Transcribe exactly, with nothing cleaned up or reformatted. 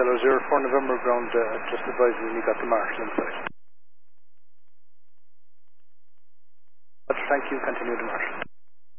Kilo zero four November ground, uh, just advising you got the marshal inside. Thank you, continue to marshal.